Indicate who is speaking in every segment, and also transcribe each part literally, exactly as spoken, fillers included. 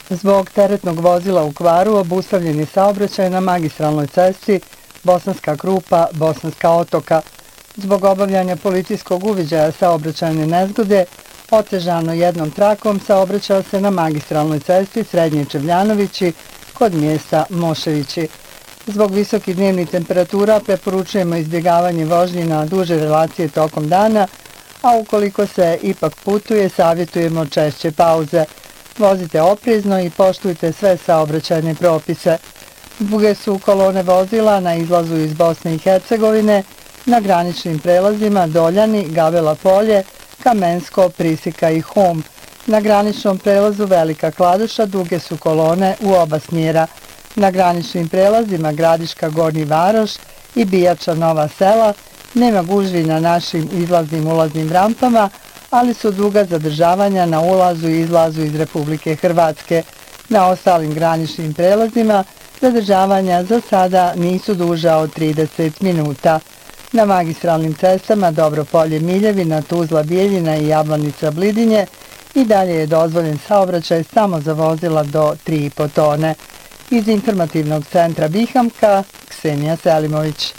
Speaker 1: Zbog teretnog vozila u kvaru obustavljen je saobraćaj na magistralnoj cesti Bosanska Krupa, Bosanska Otoka. Zbog obavljanja policijskog uviđaja saobraćajne nezgode, otežano jednom trakom saobraćao se na magistralnoj cesti Srednje Čevljanovići kod mjesta Moševići. Zbog visokih dnevnih temperatura preporučujemo izbjegavanje vožnji na duže relacije tokom dana, a ukoliko se ipak putuje, savjetujemo češće pauze. Vozite oprezno i poštujte sve saobraćajne propise. Duge su kolone vozila na izlazu iz Bosne i Hercegovine, na graničnim prelazima Doljani, Gavela Polje, Kamensko, Prisika i Hom. Na graničnom prelazu Velika Kladuša duge su kolone u oba smjera. Na graničnim prelazima Gradiška, Gornji Varoš i Bijača, Nova Sela nema gužvi na našim izlaznim ulaznim rampama, ali su duga zadržavanja na ulazu i izlazu iz Republike Hrvatske. Na ostalim graničnim prelazima zadržavanja za sada nisu duža od trideset minuta. Na magistralnim cestama Dobropolje, Miljevina, Tuzla, Bijeljina i Jablanica, Blidinje i dalje je dozvoljen saobraćaj samo za vozila do tri i po tone. Iz informativnog centra Bihamka, Ksenija Selimović.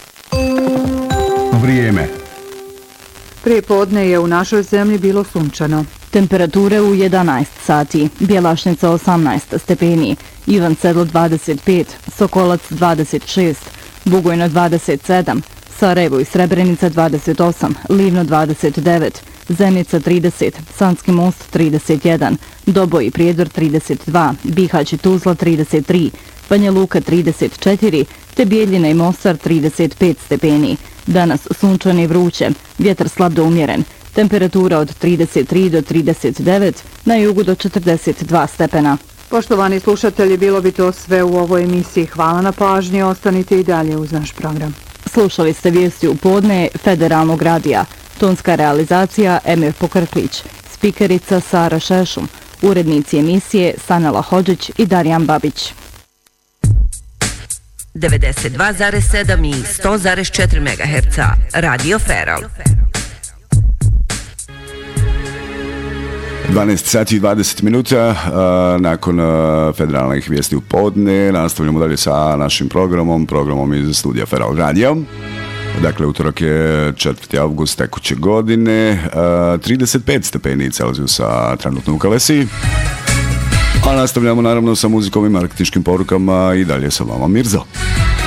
Speaker 2: Vrijeme.
Speaker 3: Prije podne je u našoj zemlji bilo sunčano.
Speaker 4: Temperature u jedanaest sati, Bjelašnica osamnaest stepeni, Ivan Sedlo dvadeset pet, Sokolac dvadeset šest, Bugojno dvadeset sedam, Sarajevo i Srebrenica dvadeset osam, Livno dvadeset devet, Zenica trideset, Sanski most trideset jedan, Doboj i Prijedor trideset dva, Bihać i Tuzla trideset tri, Banja Luka trideset četiri, te Bijeljina i Mostar trideset pet stepeni. Danas sunčano i vruće, vjetar slab do umjeren, temperatura od trideset tri do trideset devet, na jugu do četrdeset dva stepena.
Speaker 3: Poštovani slušatelji, bilo bi to sve u ovoj emisiji. Hvala na pažnji, ostanite i dalje uz naš program.
Speaker 4: Slušali ste vijesti u podne Federalnog radija. Tonska realizacija Emir Pokrklić, spikerica Sara Šešum, urednici emisije Sanela Hodžić i Darijan Babić.
Speaker 5: devedeset dva zarez sedam i sto zarez četiri megaherca Radio Feral.
Speaker 2: dvanaest sati i dvadeset minuta nakon federalnih vijesti u podne nastavljamo dalje sa našim programom, programom iz studija Feral Radio. Dakle, utorak je četvrti avgust tekuće godine, trideset pet stepeni Celzijusa trenutno u Kalesiji. A nastavljamo naravno sa muzikom i marketinškim porukama i dalje sa vama Mirzo.